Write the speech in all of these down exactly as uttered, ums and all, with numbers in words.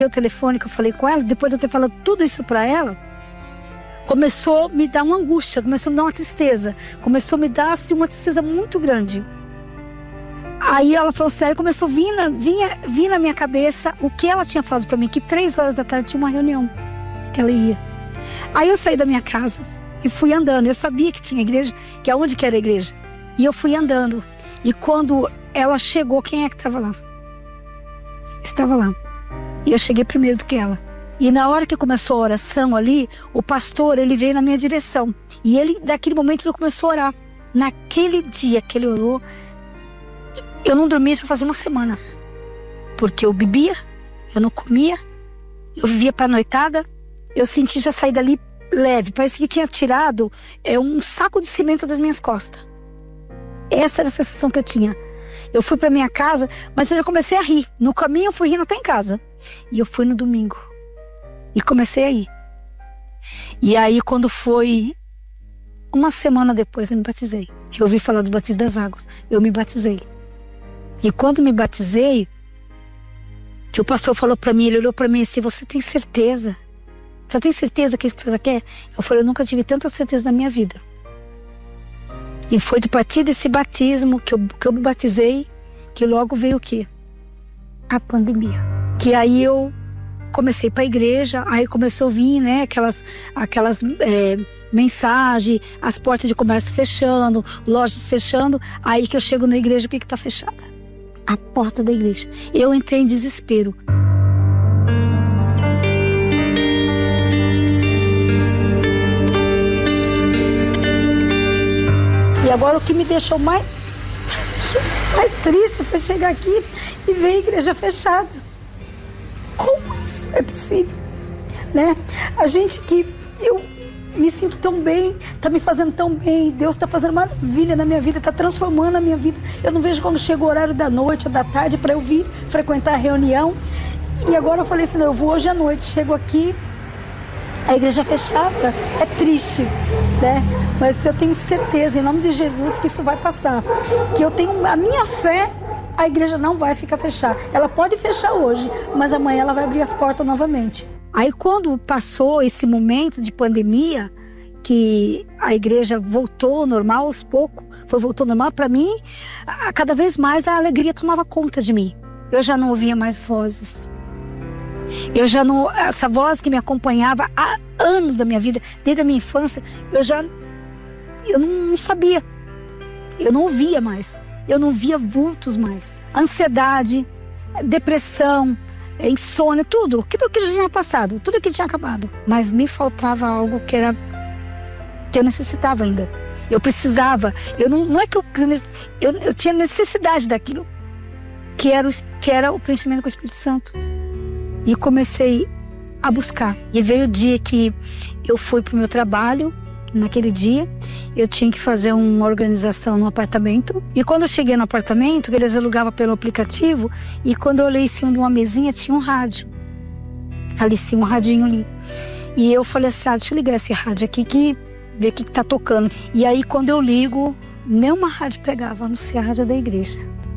O telefone que eu falei com ela, depois de eu ter falado tudo isso pra ela, começou a me dar uma angústia, começou a me dar uma tristeza, começou a me dar assim, uma tristeza muito grande. Aí ela falou assim, aí começou a vir na, vinha, vir na minha cabeça o que ela tinha falado pra mim, que três horas da tarde tinha uma reunião que ela ia. Aí eu saí da minha casa e fui andando. Eu sabia que tinha igreja, que aonde que era a igreja. E eu fui andando. E quando ela chegou, quem é que estava lá? Estava lá. E eu cheguei primeiro do que ela. E na hora que começou a oração ali, o pastor, ele veio na minha direção. E ele, daquele momento, ele começou a orar. Naquele dia que ele orou, eu não dormia já fazia uma semana. Porque eu bebia, eu não comia, eu vivia pra noitada. Eu senti já sair dali leve. Parece que tinha tirado é, um saco de cimento das minhas costas. Essa era a sensação que eu tinha. Eu fui pra minha casa, mas eu já comecei a rir. No caminho eu fui rindo até em casa. E eu fui no domingo. E comecei a ir. E aí quando foi uma semana depois eu me batizei. Que eu ouvi falar do batismo das águas. Eu me batizei. E quando me batizei, que o pastor falou pra mim, ele olhou pra mim assim, você tem certeza? Você tem certeza que é isso que você quer? Eu falei, eu nunca tive tanta certeza na minha vida. E foi de partir desse batismo que eu, que eu me batizei, que logo veio o quê? A pandemia. Que aí eu comecei para a igreja, aí começou a vir, né, aquelas, aquelas é, mensagens, as portas de comércio fechando, lojas fechando. Aí que eu chego na igreja, o que que tá fechada? A porta da igreja. Eu entrei em desespero. E agora o que me deixou mais, mais triste foi chegar aqui e ver a igreja fechada. Como isso é possível? Né? A gente que eu me sinto tão bem, tá me fazendo tão bem, Deus tá fazendo maravilha na minha vida, tá transformando a minha vida. Eu não vejo quando chega o horário da noite ou da tarde para eu vir frequentar a reunião. E agora eu falei assim, não, eu vou hoje à noite, chego aqui, a igreja fechada, é triste, né? Mas eu tenho certeza, em nome de Jesus, que isso vai passar. Que eu tenho a minha fé, a igreja não vai ficar fechada. Ela pode fechar hoje, mas amanhã ela vai abrir as portas novamente. Aí quando passou esse momento de pandemia, que a igreja voltou ao normal aos poucos, foi voltou ao normal, para mim, a, cada vez mais a alegria tomava conta de mim. Eu já não ouvia mais vozes. Eu já não, essa voz que me acompanhava há anos da minha vida, desde a minha infância, eu já, eu não sabia, eu não ouvia mais, eu não via vultos mais. Ansiedade, depressão, insônia, tudo, tudo que já tinha passado, tudo que tinha acabado. Mas me faltava algo que era, que eu necessitava ainda. Eu precisava, eu não, não é que eu, eu, eu tinha necessidade daquilo, que era, o, que era o preenchimento com o Espírito Santo. E comecei a buscar. E veio o dia que eu fui pro meu trabalho. Naquele dia, eu tinha que fazer uma organização no apartamento. E quando eu cheguei no apartamento, eles alugavam pelo aplicativo. E quando eu olhei em cima de uma mesinha, tinha um rádio. Ali sim, um radinho ali. E eu falei assim, ah, deixa eu ligar esse rádio aqui, que, ver o que, que tá tocando. E aí, quando eu ligo, nenhuma rádio pegava, a não ser a rádio da igreja.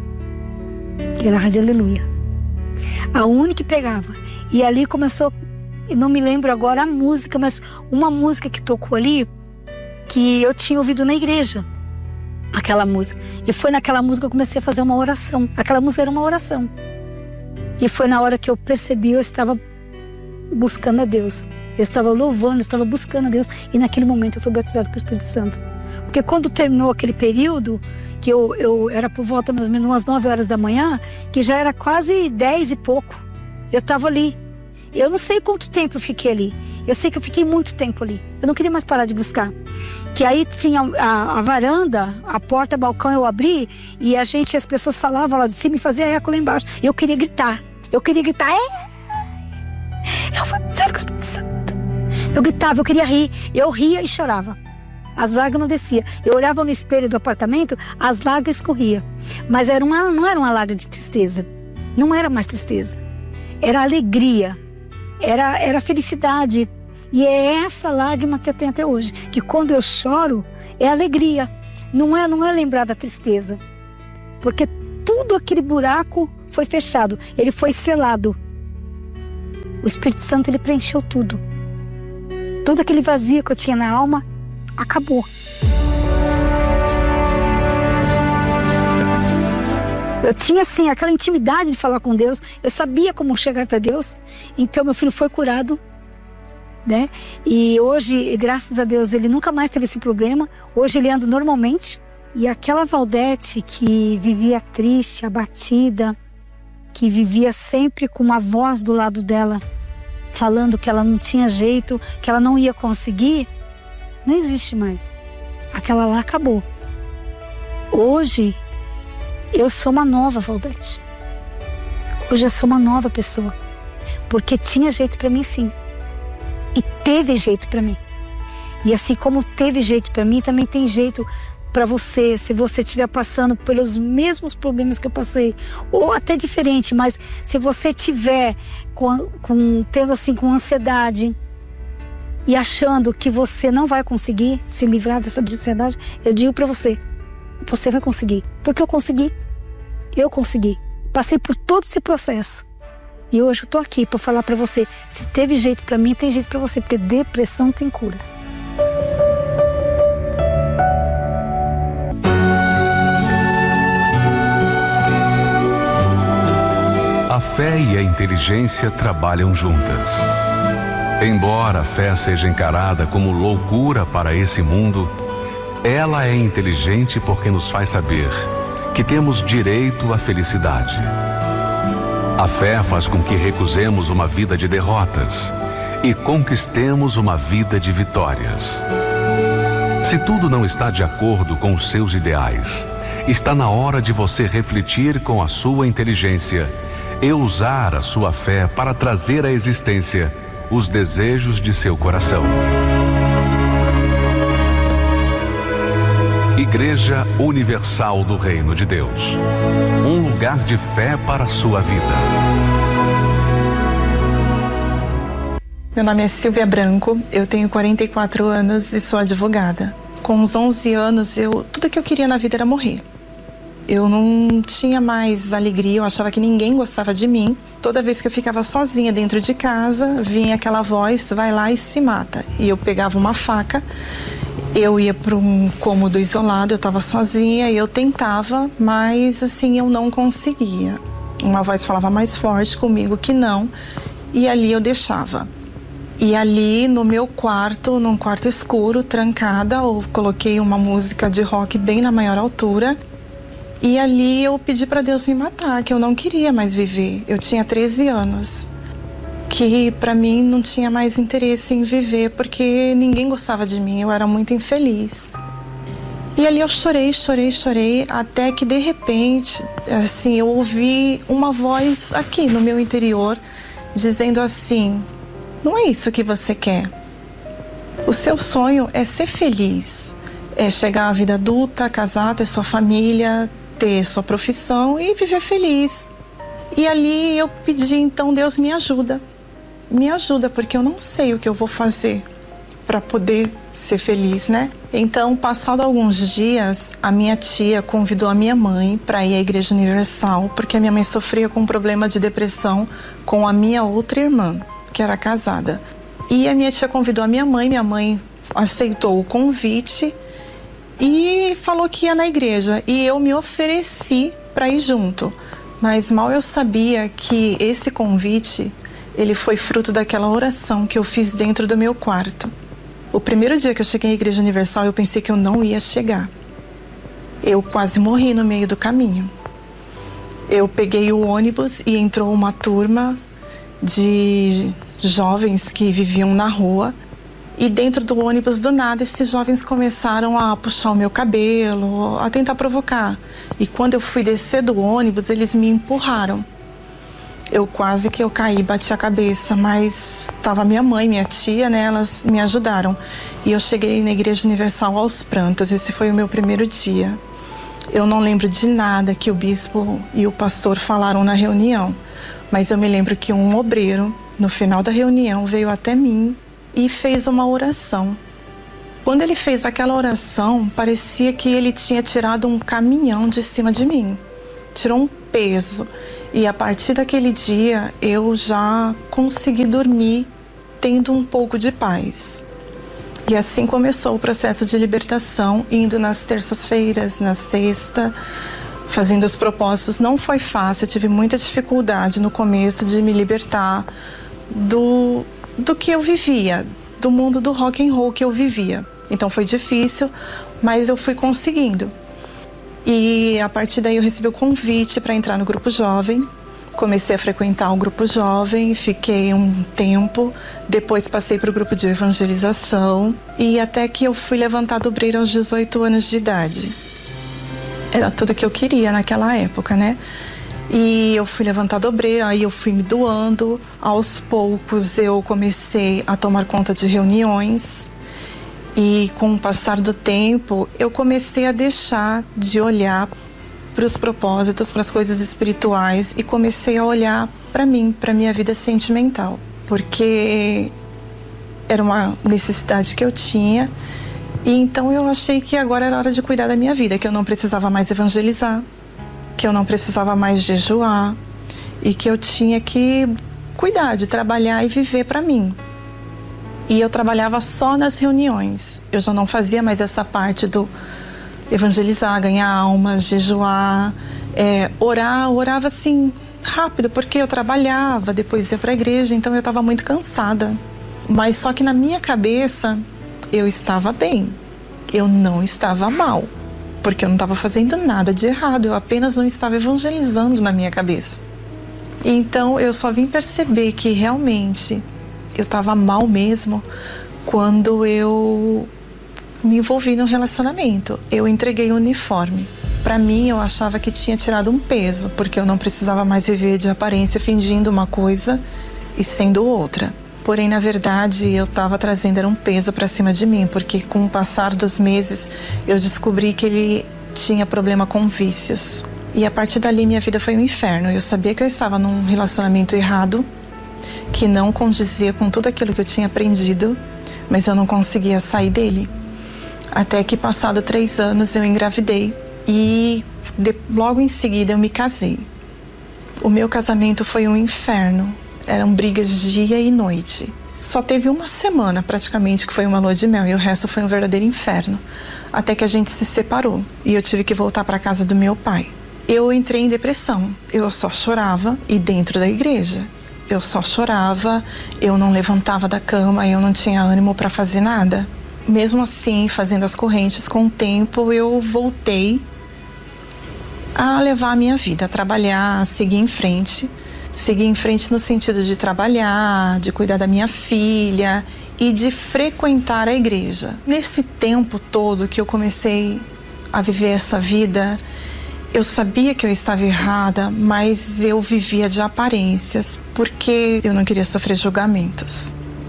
Que era a Rádio Aleluia. A única que pegava. E ali começou, eu não me lembro agora a música, mas uma música que tocou ali, que eu tinha ouvido na igreja. Aquela música. E foi naquela música que eu comecei a fazer uma oração. Aquela música era uma oração. E foi na hora que eu percebi, eu estava buscando a Deus. Eu estava louvando, eu estava buscando a Deus. E naquele momento eu fui batizado com o Espírito Santo. Porque quando terminou aquele período, que eu, eu era por volta mais ou menos umas nove horas da manhã, que já era quase dez e pouco. Eu estava ali. Eu não sei quanto tempo eu fiquei ali. Eu sei que eu fiquei muito tempo ali. Eu não queria mais parar de buscar. Que aí tinha a, a varanda, a porta, o balcão, eu abri, e a gente, as pessoas falavam lá de cima e fazia eco lá embaixo. Eu queria gritar. Eu queria gritar. É! Eu fui batizado com o Espírito Santo. Eu gritava, eu queria rir. Eu ria e chorava. As lágrimas desciam. Eu olhava no espelho do apartamento, as lágrimas escorriam. Mas era uma, não era uma lágrima de tristeza. Não era mais tristeza. Era alegria. Era, era felicidade. E é essa lágrima que eu tenho até hoje. Que quando eu choro, é alegria. Não é, não é lembrar da tristeza. Porque tudo aquele buraco foi fechado. Ele foi selado. o Espírito Santo, ele preencheu tudo. Todo aquele vazio que eu tinha na alma, acabou. Eu tinha, assim, aquela intimidade de falar com Deus. Eu sabia como chegar até Deus. Então, meu filho foi curado, né? E hoje, graças a Deus, ele nunca mais teve esse problema. Hoje ele anda normalmente. E aquela Valdete que vivia triste, abatida, que vivia sempre com uma voz do lado dela, falando que ela não tinha jeito, que ela não ia conseguir, não existe mais. Aquela lá acabou. Hoje, eu sou uma nova Valdete. Hoje eu sou uma nova pessoa. Porque tinha jeito pra mim, sim. E teve jeito pra mim. E assim como teve jeito pra mim, também tem jeito pra você. Se você estiver passando pelos mesmos problemas que eu passei, ou até diferente, mas se você estiver com, com, tendo assim, com ansiedade e achando que você não vai conseguir se livrar dessa ansiedade, eu digo pra você, você vai conseguir. Porque eu consegui. Eu consegui. Passei por todo esse processo. E hoje eu tô aqui para falar para você, se teve jeito para mim, tem jeito para você, porque depressão tem cura. A fé e a inteligência trabalham juntas. Embora a fé seja encarada como loucura para esse mundo, ela é inteligente porque nos faz saber que temos direito à felicidade. A fé faz com que recusemos uma vida de derrotas e conquistemos uma vida de vitórias. Se tudo não está de acordo com os seus ideais, está na hora de você refletir com a sua inteligência e usar a sua fé para trazer à existência os desejos de seu coração. Igreja Universal do Reino de Deus. Um lugar de fé para a sua vida. Meu nome é Silvia Branco, eu tenho quarenta e quatro anos e sou advogada. Com uns onze anos, eu, tudo que eu queria na vida era morrer. Eu não tinha mais alegria, eu achava que ninguém gostava de mim. Toda vez que eu ficava sozinha dentro de casa, vinha aquela voz, vai lá e se mata. E eu pegava uma faca, eu ia para um cômodo isolado, eu estava sozinha e eu tentava, mas assim, eu não conseguia. Uma voz falava mais forte comigo que não, e ali eu deixava. E ali no meu quarto, num quarto escuro, trancada, eu coloquei uma música de rock bem na maior altura. E ali eu pedi para Deus me matar, que eu não queria mais viver. Eu tinha treze anos, que para mim não tinha mais interesse em viver, porque ninguém gostava de mim, eu era muito infeliz. E ali eu chorei, chorei, chorei, até que de repente, assim, eu ouvi uma voz aqui no meu interior, dizendo assim: não é isso que você quer. O seu sonho é ser feliz, é chegar à vida adulta, casar, ter sua família, ter sua profissão e viver feliz. E ali eu pedi, então, Deus me ajuda. Me ajuda, porque eu não sei o que eu vou fazer para poder ser feliz, né? Então, passado alguns dias, a minha tia convidou a minha mãe para ir à Igreja Universal, porque a minha mãe sofria com um problema de depressão com a minha outra irmã, que era casada. E a minha tia convidou a minha mãe, minha mãe aceitou o convite e falou que ia na igreja, e eu me ofereci para ir junto, mas mal eu sabia que esse convite, ele foi fruto daquela oração que eu fiz dentro do meu quarto. O primeiro dia que eu cheguei à Igreja Universal, eu pensei que eu não ia chegar. Eu quase morri no meio do caminho. Eu peguei o ônibus e entrou uma turma de jovens que viviam na rua. E dentro do ônibus, do nada, esses jovens começaram a puxar o meu cabelo, a tentar provocar. E quando eu fui descer do ônibus, eles me empurraram. Eu quase que eu caí, bati a cabeça, mas estava minha mãe, minha tia, né? Elas me ajudaram. E eu cheguei na Igreja Universal aos prantos. Esse foi o meu primeiro dia. Eu não lembro de nada que o bispo e o pastor falaram na reunião, mas eu me lembro que um obreiro, no final da reunião, veio até mim e fez uma oração. Quando ele fez aquela oração, parecia que ele tinha tirado um caminhão de cima de mim. Tirou um peso. E a partir daquele dia eu já consegui dormir tendo um pouco de paz. E assim começou o processo de libertação, indo nas terças-feiras, na sexta, fazendo os propósitos. Não foi fácil, eu tive muita dificuldade no começo de me libertar do, do que eu vivia, do mundo do rock and roll que eu vivia. Então foi difícil, mas eu fui conseguindo. E a partir daí eu recebi o convite para entrar no grupo jovem. Comecei a frequentar o grupo jovem, fiquei um tempo, depois passei para o grupo de evangelização e até que eu fui levantada obreira aos dezoito anos de idade. Era tudo que eu queria naquela época, né? E eu fui levantada obreira, aí eu fui me doando. Aos poucos eu comecei a tomar conta de reuniões. E com o passar do tempo, eu comecei a deixar de olhar para os propósitos, para as coisas espirituais e comecei a olhar para mim, para minha vida sentimental, porque era uma necessidade que eu tinha e então eu achei que agora era hora de cuidar da minha vida, que eu não precisava mais evangelizar, que eu não precisava mais jejuar e que eu tinha que cuidar, de trabalhar e viver para mim. E eu trabalhava só nas reuniões. Eu já não fazia mais essa parte do evangelizar, ganhar almas, jejuar, é, orar. Eu orava assim, rápido, porque eu trabalhava, depois ia para a igreja, então eu estava muito cansada. Mas só que na minha cabeça, eu estava bem. Eu não estava mal, porque eu não estava fazendo nada de errado. Eu apenas não estava evangelizando na minha cabeça. Então eu só vim perceber que realmente eu estava mal mesmo quando eu me envolvi no relacionamento. Eu entreguei o uniforme. Para mim, eu achava que tinha tirado um peso, porque eu não precisava mais viver de aparência fingindo uma coisa e sendo outra. Porém, na verdade, eu estava trazendo era um peso para cima de mim, porque com o passar dos meses, eu descobri que ele tinha problema com vícios. E a partir dali, minha vida foi um inferno. Eu sabia que eu estava num relacionamento errado, que não condizia com tudo aquilo que eu tinha aprendido, mas eu não conseguia sair dele. Até que, passado três anos, eu engravidei e de, logo em seguida eu me casei. O meu casamento foi um inferno. Eram brigas dia e noite. Só teve uma semana, praticamente, que foi uma lua de mel e o resto foi um verdadeiro inferno. Até que a gente se separou e eu tive que voltar para a casa do meu pai. Eu entrei em depressão. Eu só chorava e dentro da igreja. Eu só chorava, eu não levantava da cama, eu não tinha ânimo para fazer nada. Mesmo assim, fazendo as correntes, com o tempo eu voltei a levar a minha vida, a trabalhar, a seguir em frente. Seguir em frente no sentido de trabalhar, de cuidar da minha filha e de frequentar a igreja. Nesse tempo todo que eu comecei a viver essa vida, eu sabia que eu estava errada, mas eu vivia de aparências, porque eu não queria sofrer julgamentos.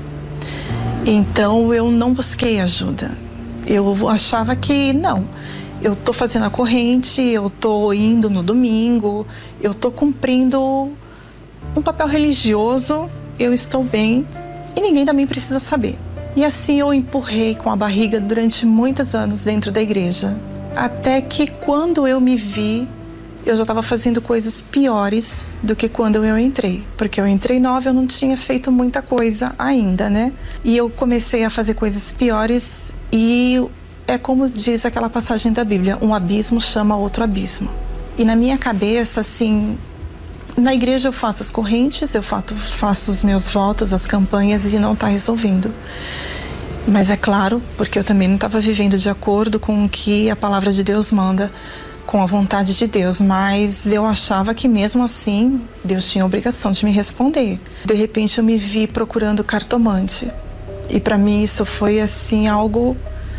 Então eu não busquei ajuda. Eu achava que não, eu estou fazendo a corrente, eu estou indo no domingo, eu estou cumprindo um papel religioso, eu estou bem e ninguém também precisa saber. E assim eu empurrei com a barriga durante muitos anos dentro da igreja. Até que quando eu me vi, eu já estava fazendo coisas piores do que quando eu entrei. Porque eu entrei nova, eu não tinha feito muita coisa ainda, né? E eu comecei a fazer coisas piores e é como diz aquela passagem da Bíblia, um abismo chama outro abismo. E na minha cabeça, assim, na igreja eu faço as correntes, eu faço, faço os meus votos, as campanhas e não está resolvendo. Mas é claro, porque eu também não estava vivendo de acordo com o que a palavra de Deus manda, com a vontade de Deus, mas eu achava que mesmo assim Deus tinha a obrigação de me responder. De repente eu me vi procurando cartomante e para mim isso foi assim algo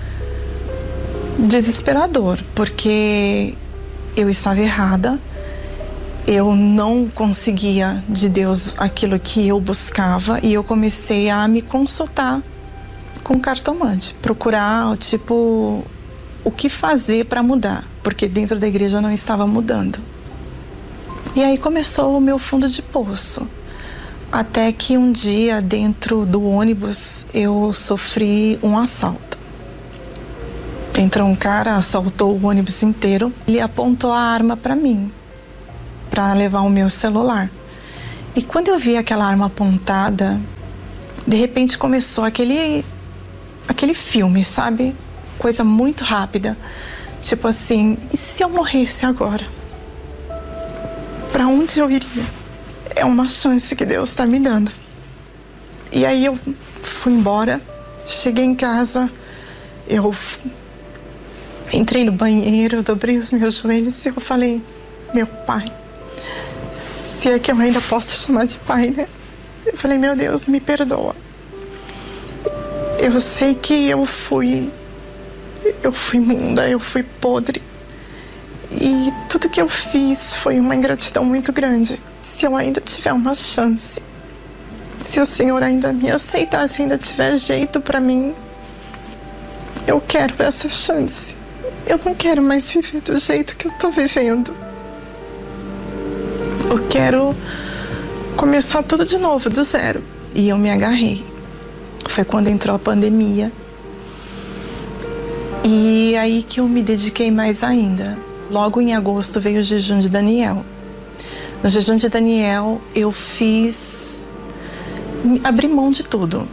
desesperador, porque eu estava errada, eu não conseguia de Deus aquilo que eu buscava e eu comecei a me consultar com cartomante, procurar tipo o que fazer para mudar, porque dentro da igreja não estava mudando. E aí começou o meu fundo de poço, até que um dia dentro do ônibus eu sofri um assalto. Entrou um cara, assaltou o ônibus inteiro, ele apontou a arma para mim. para levar o meu celular. E quando eu vi aquela arma apontada, de repente começou aquele, aquele filme, sabe? Coisa muito rápida. Tipo assim, e se eu morresse agora? Para onde eu iria? É uma chance que Deus está me dando. E aí eu fui embora, cheguei em casa, eu entrei no banheiro, eu dobrei os meus joelhos e eu falei, meu pai, se é que eu ainda posso chamar de pai, né? Eu falei, meu Deus, me perdoa. Eu sei que eu fui, eu fui imunda, eu fui podre. E tudo que eu fiz foi uma ingratidão muito grande. Se eu ainda tiver uma chance, se o Senhor ainda me aceitar, se ainda tiver jeito pra mim, eu quero essa chance. Eu não quero mais viver do jeito que eu tô vivendo. Eu quero começar tudo de novo, do zero. E eu me agarrei. Foi quando entrou a pandemia. E aí que eu me dediquei mais ainda. Logo em agosto veio o jejum de Daniel. No jejum de Daniel eu fiz... abri mão de tudo.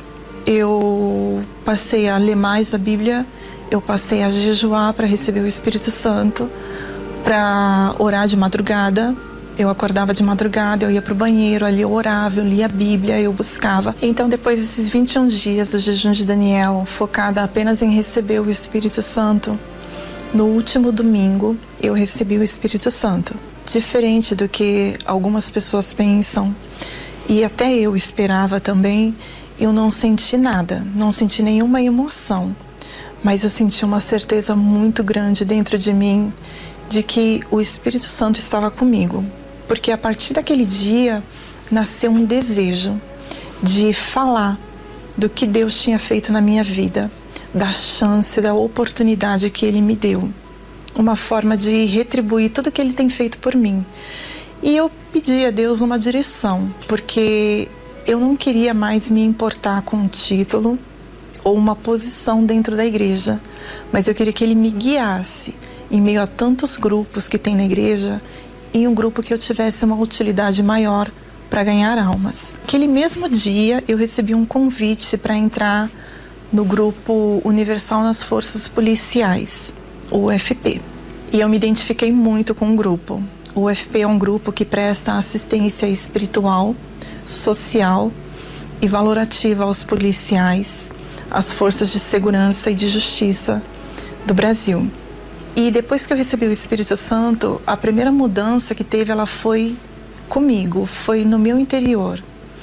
Eu passei a ler mais a Bíblia, eu passei a jejuar para receber o Espírito Santo, para orar de madrugada. Eu acordava de madrugada, eu ia pro banheiro, ali eu orava, eu lia a Bíblia, eu buscava. Então, depois desses vinte e um dias do jejum de Daniel, focada apenas em receber o Espírito Santo, no último domingo, eu recebi o Espírito Santo. Diferente do que algumas pessoas pensam, e até eu esperava também, eu não senti nada, não senti nenhuma emoção. Mas eu senti uma certeza muito grande dentro de mim de que o Espírito Santo estava comigo. Porque a partir daquele dia nasceu um desejo de falar do que Deus tinha feito na minha vida, da chance, da oportunidade que Ele me deu. Uma forma de retribuir tudo que Ele tem feito por mim. E eu pedi a Deus uma direção, porque eu não queria mais me importar com um título ou uma posição dentro da igreja, mas eu queria que Ele me guiasse em meio a tantos grupos que tem na igreja, em um grupo que eu tivesse uma utilidade maior para ganhar almas. Aquele mesmo dia eu recebi um convite para entrar no grupo Universal nas Forças Policiais, o U F P. E eu me identifiquei muito com o grupo. O U F P é um grupo que presta assistência espiritual, social e valorativa aos policiais, às forças de segurança e de justiça do Brasil. E depois que eu recebi o Espírito Santo, a primeira mudança que teve, ela foi comigo, foi no meu interior.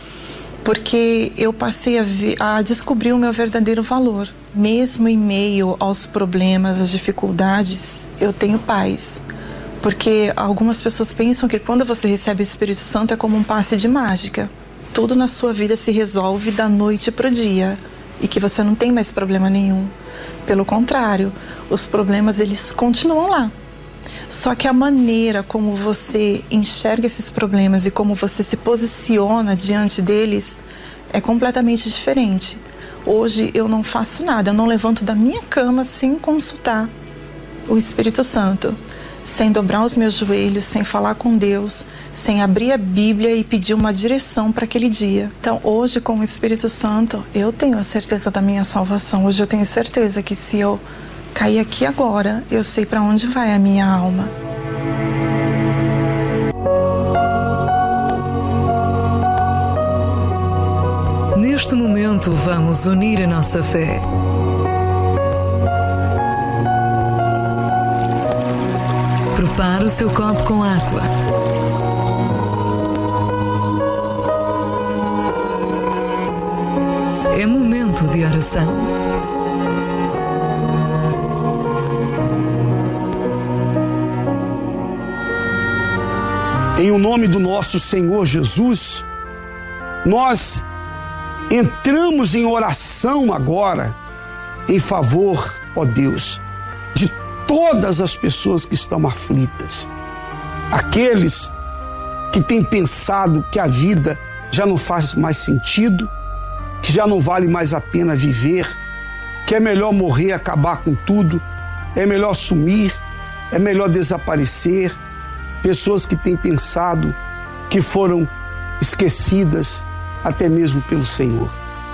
Porque eu passei a, ver, a descobrir o meu verdadeiro valor. Mesmo em meio aos problemas, às dificuldades, eu tenho paz. Porque algumas pessoas pensam que quando você recebe o Espírito Santo é como um passe de mágica. Tudo na sua vida se resolve da noite para o dia. E que você não tem mais problema nenhum. Pelo contrário, os problemas eles continuam lá. Só que a maneira como você enxerga esses problemas e como você se posiciona diante deles é completamente diferente. Hoje eu não faço nada, eu não levanto da minha cama sem consultar o Espírito Santo, sem dobrar os meus joelhos, sem falar com Deus, sem abrir a Bíblia e pedir uma direção para aquele dia. Então hoje com o Espírito Santo eu tenho a certeza da minha salvação. Hoje eu tenho certeza que se eu cair aqui agora, eu sei para onde vai a minha alma. Neste momento vamos unir a nossa fé. Prepare o seu copo com água. É momento de oração. Em o nome do nosso Senhor Jesus, nós entramos em oração agora em favor, ó Deus, de todas as pessoas que estão aflitas. Aqueles que têm pensado que a vida já não faz mais sentido, que já não vale mais a pena viver, que é melhor morrer, acabar com tudo, é melhor sumir, é melhor desaparecer, pessoas que têm pensado que foram esquecidas até mesmo pelo Senhor.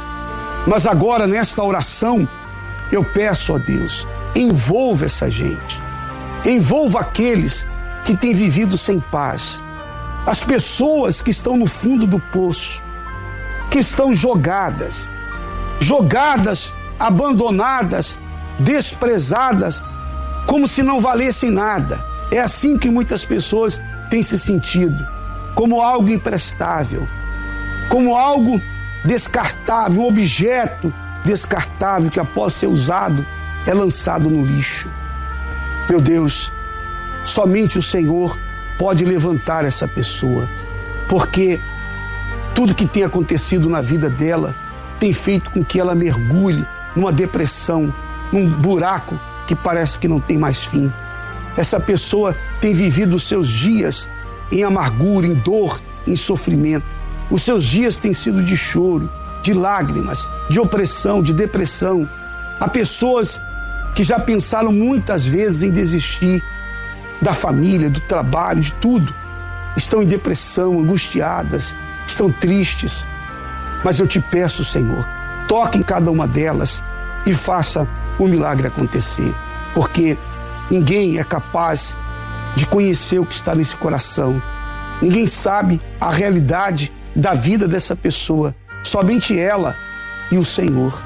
Mas agora, nesta oração, eu peço a Deus, envolva essa gente, envolva aqueles que têm vivido sem paz, as pessoas que estão no fundo do poço, que estão jogadas, jogadas, abandonadas, desprezadas, como se não valessem nada. É assim que muitas pessoas têm se sentido, como algo imprestável, como algo descartável, um objeto descartável que após ser usado é lançado no lixo. Meu Deus, somente o Senhor pode levantar essa pessoa, porque tudo que tem acontecido na vida dela tem feito com que ela mergulhe numa depressão, num buraco que parece que não tem mais fim. Essa pessoa tem vivido os seus dias em amargura, em dor, em sofrimento. Os seus dias têm sido de choro, de lágrimas, de opressão, de depressão. Há pessoas que já pensaram muitas vezes em desistir da família, do trabalho, de tudo. Estão em depressão, angustiadas, estão tristes. Mas eu te peço, Senhor, toque em cada uma delas e faça o milagre acontecer. Porque ninguém é capaz de conhecer o que está nesse coração. Ninguém sabe a realidade da vida dessa pessoa. Somente ela e o Senhor.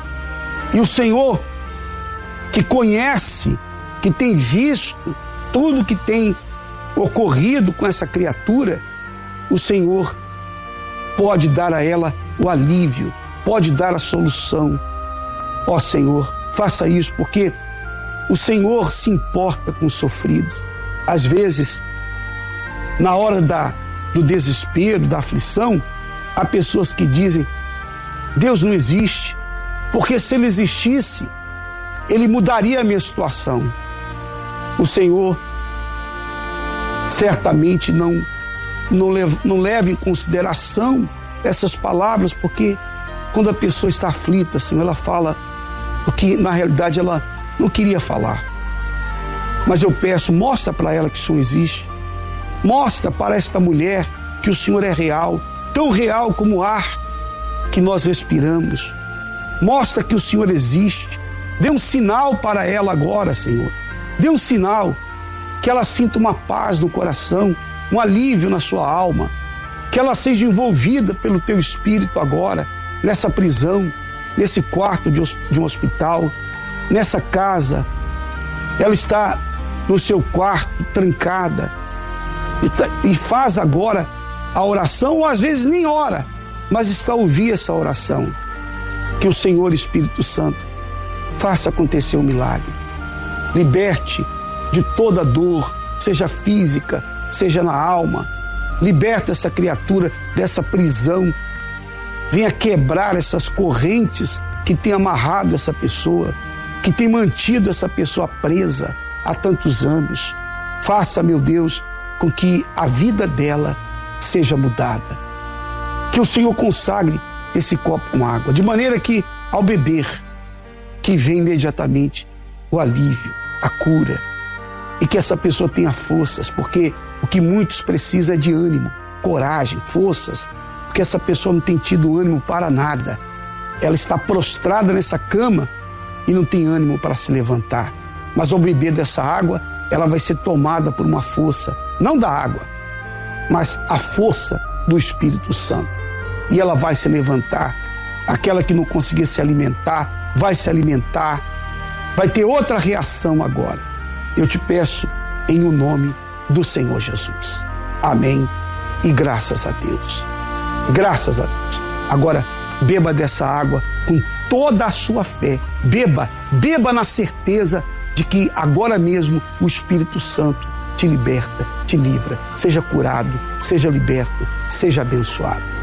E o Senhor, que conhece, que tem visto tudo que tem ocorrido com essa criatura, o Senhor pode dar a ela o alívio, pode dar a solução. Ó Senhor, faça isso, porque o Senhor se importa com o sofrido. Às vezes, na hora da, do desespero, da aflição, há pessoas que dizem: Deus não existe, porque se Ele existisse, Ele mudaria a minha situação. O Senhor certamente não, não, leva, não leva em consideração essas palavras, porque quando a pessoa está aflita, Senhor, ela fala o que na realidade ela não queria falar. Mas eu peço, mostra para ela que o Senhor existe. Mostra para esta mulher que o Senhor é real, tão real como o ar que nós respiramos. Mostra que o Senhor existe. Dê um sinal para ela agora, Senhor. Dê um sinal que ela sinta uma paz no coração, um alívio na sua alma, que ela seja envolvida pelo Teu Espírito agora, nessa prisão, nesse quarto de, de um hospital, nessa casa. Ela está no seu quarto, trancada, e faz agora a oração, ou às vezes nem ora, mas está a ouvir essa oração. Que o Senhor Espírito Santo faça acontecer um milagre. Liberte de toda dor, seja física, seja na alma. Liberta essa criatura dessa prisão. Venha quebrar essas correntes que tem amarrado essa pessoa, que tem mantido essa pessoa presa há tantos anos. Faça, meu Deus, com que a vida dela seja mudada. Que o Senhor consagre esse copo com água, de maneira que, ao beber, que venha imediatamente o alívio, a cura, e que essa pessoa tenha forças, porque o que muitos precisam é de ânimo, coragem, forças, porque essa pessoa não tem tido ânimo para nada. Ela está prostrada nessa cama e não tem ânimo para se levantar. Mas ao beber dessa água, ela vai ser tomada por uma força, não da água, mas a força do Espírito Santo. E ela vai se levantar. Aquela que não conseguia se alimentar, vai se alimentar, vai ter outra reação agora. Eu te peço em o nome do Senhor Jesus. Amém e graças a Deus. Graças a Deus. Agora, beba dessa água com toda a sua fé. Beba, beba na certeza de que agora mesmo o Espírito Santo te liberta, te livra. Seja curado, seja liberto, seja abençoado.